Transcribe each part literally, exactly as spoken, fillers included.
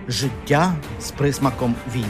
життя з присмаком війни.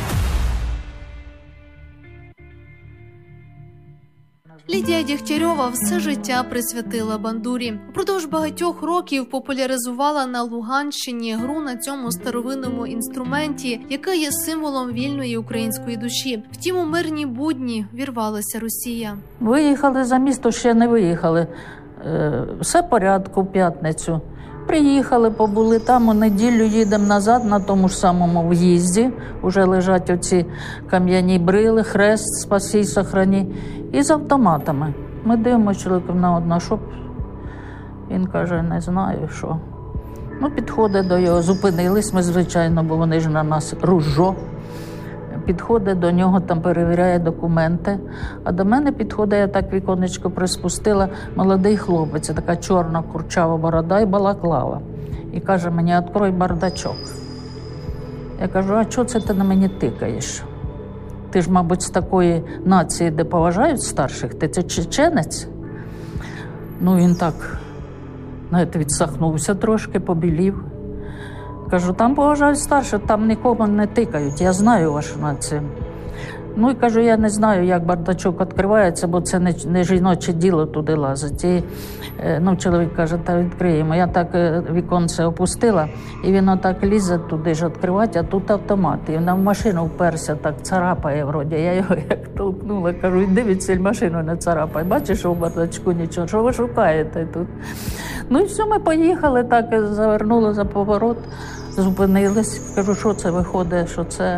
Лідія Дєгтярьова все життя присвятила бандурі. Упродовж багатьох років популяризувала на Луганщині гру на цьому старовинному інструменті, яка є символом вільної української душі. Втім, у мирні будні вірвалася Росія. Виїхали за місто, ще не виїхали. Все в порядку в п'ятницю. Приїхали, побули там, у неділю їдемо назад на тому ж самому в'їзді. Уже лежать оці кам'яні брили, хрест, спаси, сохрані. І з автоматами. Ми дивимося чоловіком на одна, що він каже, не знаю, що. Ну, підходить до його, зупинились, ми, звичайно, бо вони ж на нас ружо. Підходить до нього, там перевіряє документи. А до мене підходить, я так віконечко приспустила, молодий хлопець, така чорна курчава борода і балаклава. І каже мені, відкрой бардачок. Я кажу, а чого це ти на мені тикаєш? Ти ж, мабуть, з такої нації, де поважають старших, ти це чеченець? Ну, він так, знаєте, відсахнувся трошки, побілів. Кажу, там поважають старших, там нікому не тикають, я знаю вашу націю. Ну, і кажу, я не знаю, як бардачок відкривається, бо це не, не жіноче діло туди лазить. І, ну, чоловік каже, та відкриємо. Я так віконце опустила, і він отак лізе туди ж відкривати, а тут автомат. І він в машину вперся, так царапає вроді. Я його як толкнула, кажу, іди відсіль, машину не царапай. Бачиш, що в бардачку нічого, що ви шукаєте тут? Ну і все, ми поїхали, так завернули за поворот, зупинились. Кажу, що це виходить, що це...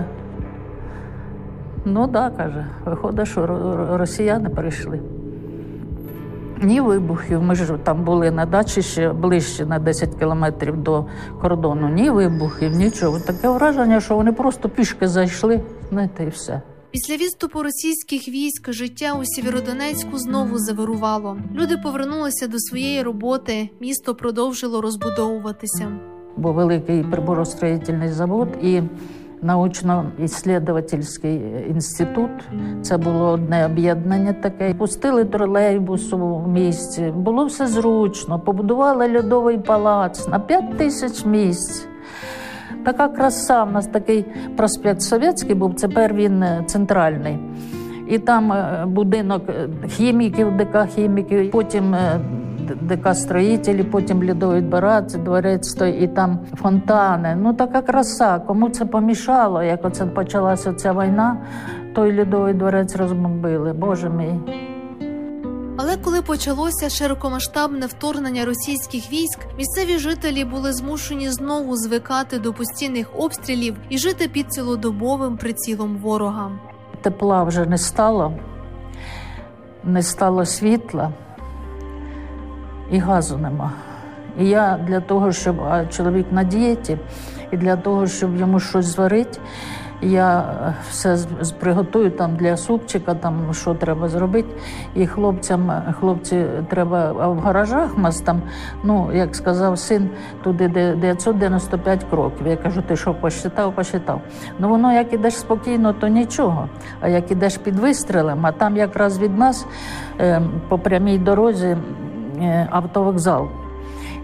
Ну, так, каже, виходить, що росіяни прийшли. Ні вибухів, ми ж там були на дачі ще ближче на десять кілометрів до кордону, ні вибухів, нічого. Таке враження, що вони просто пішки зайшли, знаєте, і все. Після відступу російських військ життя у Сєвєродонецьку знову завирувало. Люди повернулися до своєї роботи, місто продовжило розбудовуватися. Був великий приборостроїтельний завод і научно-ісследовательський інститут. Це було одне об'єднання таке. Пустили тролейбус у місті. Було все зручно. Побудували льодовий палац на п'ять тисяч місць. Така краса. У нас такий проспект Совєтський був, тепер він центральний. І там будинок хіміків, ДК хіміків, потім ДК строїтелів, потім льодовий дворець, і там фонтани. Ну, така краса. Кому це помішало, як оце почалася ця війна, той льодовий дворець розбомбили. Боже мій. Але коли почалося широкомасштабне вторгнення російських військ, місцеві жителі були змушені знову звикати до постійних обстрілів і жити під цілодобовим прицілом ворога. Тепла вже не стало, не стало світла і газу нема. І я для того, щоб а чоловік на дієті, і для того, щоб йому щось зварити, я все приготую там для супчика, там що треба зробити. І хлопцям, хлопці треба, а в гаражах у нас там, ну, як сказав син, туди дев'ятсот дев'яносто п'ять кроків. Я кажу, ти що, посчитав, посчитав. Ну, воно, як ідеш спокійно, то нічого. А як ідеш під вистрілем, а там якраз від нас по прямій дорозі автовокзал.